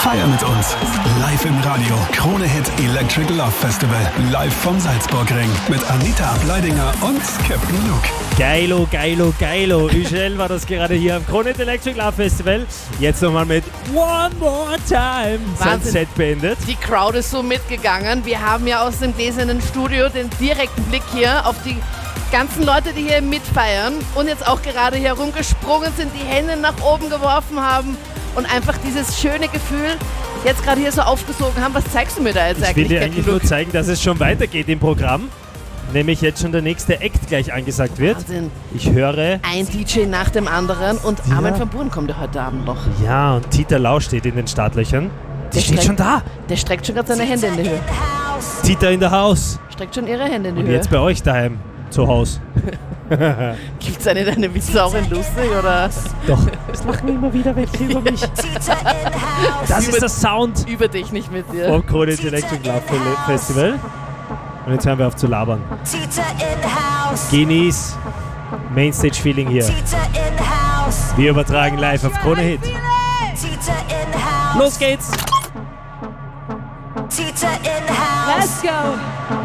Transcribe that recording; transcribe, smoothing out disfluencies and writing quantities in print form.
Feier mit uns. Live im Radio. Krone Hit Electric Love Festival. Live vom Salzburgring. Mit Anita Ableidinger und Captain Luke. Geilo, geilo, geilo. Michelle war das gerade hier am Krone Hit Electric Love Festival. Jetzt nochmal mit One More Time. Sein Set beendet. Die Crowd ist so mitgegangen. Wir haben ja aus dem gläsernen Studio den direkten Blick hier auf die ganzen Leute, die hier mitfeiern und jetzt auch gerade hier rumgesprungen sind, die Hände nach oben geworfen haben und einfach dieses schöne Gefühl jetzt gerade hier so aufgesogen haben. Was zeigst du mir da jetzt eigentlich? Ich will dir eigentlich nur zeigen, dass es schon weitergeht im Programm. Nämlich jetzt schon der nächste Act gleich angesagt wird. Wahnsinn. Ich höre... Ein DJ nach dem anderen und Armin van Buuren kommt ja heute Abend noch. Ja, und Dieter Lau steht in den Startlöchern. Der steht schon da. Der streckt schon gerade seine Hände in die Höhe. Dieter in der Haus. Streckt schon ihre Hände in die Und Höhe. jetzt bei euch daheim. Zu Hause. Gibt's eine deine Witze auch in lustig, oder? Doch. Das lachen immer wieder weg über mich. Das ist der Sound Über dich, nicht mit dir. vom Krone Hit Electric Love Festival. Und jetzt hören wir auf zu labern. Genieß Mainstage-Feeling hier. Wir übertragen live auf Krone Hit. Los geht's! Let's go!